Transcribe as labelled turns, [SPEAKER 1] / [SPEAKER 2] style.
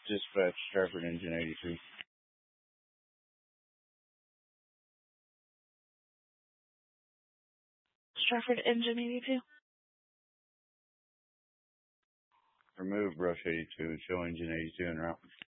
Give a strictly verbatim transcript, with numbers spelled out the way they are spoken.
[SPEAKER 1] Dispatch Stratford Engine eighty-two.
[SPEAKER 2] Stratford Engine eighty-two.
[SPEAKER 1] Remove Brush eighty-two, show Engine eighty-two en route.